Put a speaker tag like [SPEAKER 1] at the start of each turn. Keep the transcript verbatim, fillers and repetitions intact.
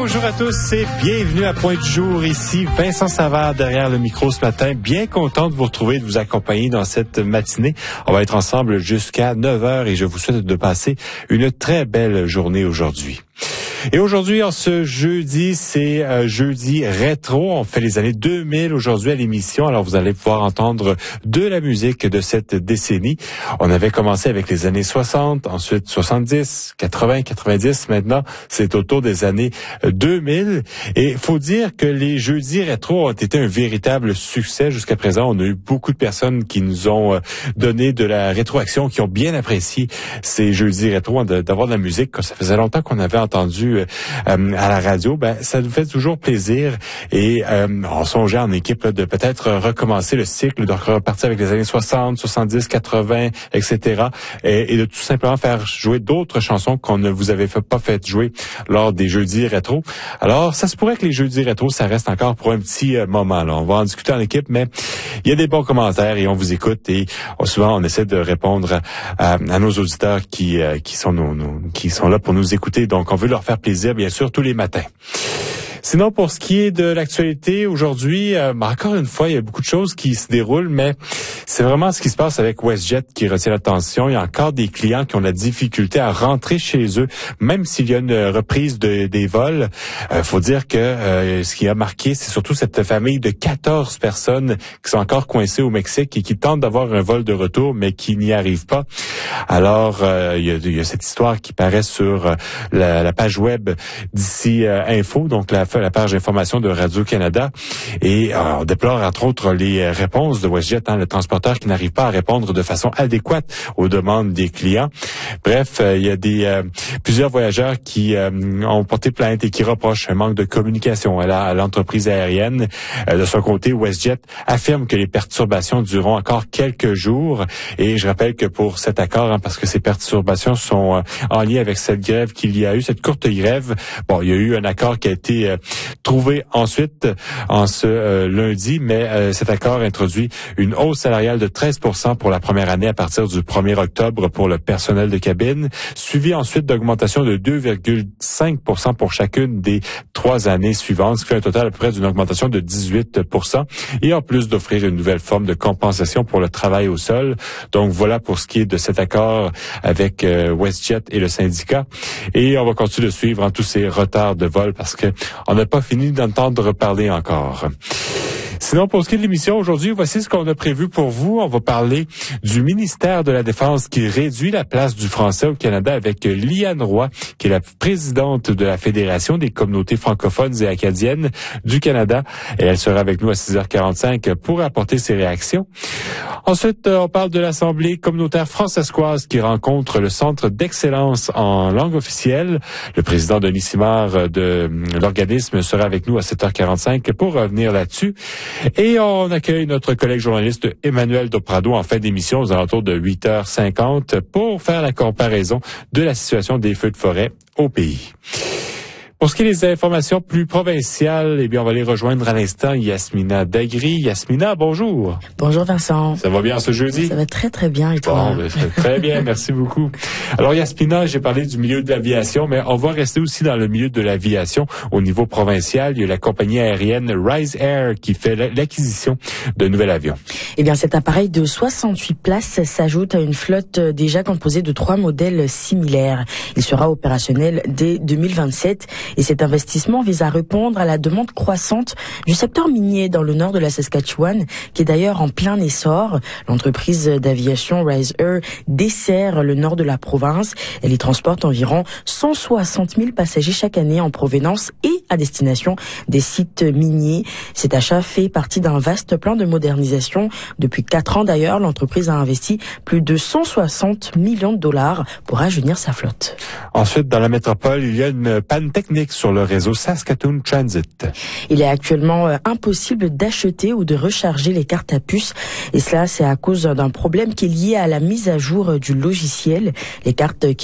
[SPEAKER 1] Bonjour à tous et bienvenue à Point du jour. Ici Vincent Savard derrière le micro ce matin. Bien content de vous retrouver et de vous accompagner dans cette matinée. On va être ensemble jusqu'à neuf heures et je vous souhaite de passer une très belle journée aujourd'hui. Et aujourd'hui, en ce jeudi, c'est euh, jeudi rétro. On fait les années deux mille aujourd'hui à l'émission. Alors, vous allez pouvoir entendre de la musique de cette décennie. On avait commencé avec les années soixante, ensuite soixante-dix, quatre-vingts, quatre-vingt-dix. Maintenant, c'est autour des années deux mille. Et faut dire que les jeudis rétro ont été un véritable succès jusqu'à présent. On a eu beaucoup de personnes qui nous ont donné de la rétroaction, qui ont bien apprécié ces jeudis rétro, d'avoir de la musique. Ça faisait longtemps qu'on avait entendu Euh, à la radio, ben ça nous fait toujours plaisir et euh, on songeait en équipe là, de peut-être recommencer le cycle, de repartir avec les années soixante, soixante-dix, quatre-vingts, et cetera. Et, et de tout simplement faire jouer d'autres chansons qu'on ne vous avait fait, pas fait jouer lors des jeudis rétro. Alors, ça se pourrait que les jeudis rétro, ça reste encore pour un petit euh, moment. Là. On va en discuter en équipe, mais il y a des bons commentaires et on vous écoute et oh, souvent on essaie de répondre à, à nos auditeurs qui euh, qui sont nos, nos, qui sont là pour nous écouter. Donc, on veut leur faire plaisir, bien sûr, tous les matins. Sinon, pour ce qui est de l'actualité aujourd'hui, euh, encore une fois, il y a beaucoup de choses qui se déroulent, mais c'est vraiment ce qui se passe avec WestJet qui retient l'attention. Il y a encore des clients qui ont la difficulté à rentrer chez eux, même s'il y a une reprise de, des vols. Euh, faut dire que euh, ce qui a marqué, c'est surtout cette famille de quatorze personnes qui sont encore coincées au Mexique et qui tentent d'avoir un vol de retour, mais qui n'y arrivent pas. Alors, euh, il, y a, il y a cette histoire qui paraît sur la, la page web d'ici euh, Info, donc la la page d'information de Radio-Canada. Et euh, on déplore entre autres les réponses de WestJet, hein, le transporteur qui n'arrive pas à répondre de façon adéquate aux demandes des clients. Bref, euh, il y a des euh, plusieurs voyageurs qui euh, ont porté plainte et qui reprochent un manque de communication à, la, à l'entreprise aérienne. Euh, de son côté, WestJet affirme que les perturbations dureront encore quelques jours. Et je rappelle que pour cet accord, hein, parce que ces perturbations sont euh, en lien avec cette grève qu'il y a eu, cette courte grève, bon, il y a eu un accord qui a été euh, trouvé ensuite en ce euh, lundi, mais euh, cet accord introduit une hausse salariale de treize pour cent pour la première année à partir du premier octobre pour le personnel de cabine, suivi ensuite d'augmentation de deux virgule cinq pour cent pour chacune des trois années suivantes, ce qui fait un total à peu près d'une augmentation de dix-huit pour cent, et en plus d'offrir une nouvelle forme de compensation pour le travail au sol. Donc voilà pour ce qui est de cet accord avec euh, WestJet et le syndicat. Et on va continuer de suivre en tous ces retards de vol parce que on n'a pas fini d'entendre parler encore. Sinon, pour ce qui est de l'émission aujourd'hui, voici ce qu'on a prévu pour vous. On va parler du ministère de la Défense qui réduit la place du français au Canada avec Liane Roy, qui est la présidente de la Fédération des communautés francophones et acadiennes du Canada. Et elle sera avec nous à six heures quarante-cinq pour apporter ses réactions. Ensuite, on parle de l'Assemblée communautaire francescoise qui rencontre le Centre d'excellence en langue officielle. Le président Denis Simard de l'organisme sera avec nous à sept heures quarante-cinq pour revenir là-dessus. Et on accueille notre collègue journaliste Emmanuel Doprado en fin d'émission aux alentours de huit heures cinquante pour faire la comparaison de la situation des feux de forêt au pays. Pour ce qui est des informations plus provinciales, eh bien, on va les rejoindre à l'instant. Yasmina Dagri. Yasmina, bonjour.
[SPEAKER 2] Bonjour Vincent.
[SPEAKER 1] Ça va bien ce jeudi? Ça
[SPEAKER 2] va très très bien et toi?
[SPEAKER 1] Bon, ben, très bien, merci beaucoup. Alors Yasmina, j'ai parlé du milieu de l'aviation, mais on va rester aussi dans le milieu de l'aviation au niveau provincial. Il y a la compagnie aérienne Rise Air qui fait l'acquisition de nouvel avion.
[SPEAKER 2] Eh bien, cet appareil de soixante-huit places s'ajoute à une flotte déjà composée de trois modèles similaires. Il sera opérationnel dès deux mille vingt-sept. Et cet investissement vise à répondre à la demande croissante du secteur minier dans le nord de la Saskatchewan, qui est d'ailleurs en plein essor. L'entreprise d'aviation Rise Air dessert le nord de la province. Elle y transporte environ cent soixante mille passagers chaque année en provenance et à destination des sites miniers. Cet achat fait partie d'un vaste plan de modernisation. Depuis quatre ans d'ailleurs, l'entreprise a investi plus de cent soixante millions de dollars pour rajeunir sa flotte.
[SPEAKER 1] Ensuite, dans la métropole, il y a une panne technique sur le réseau Saskatoon Transit.
[SPEAKER 2] Il est actuellement euh, impossible d'acheter ou de recharger les cartes à puce. Et cela, c'est à cause d'un problème qui est lié à la mise à jour du logiciel. Les cartes qui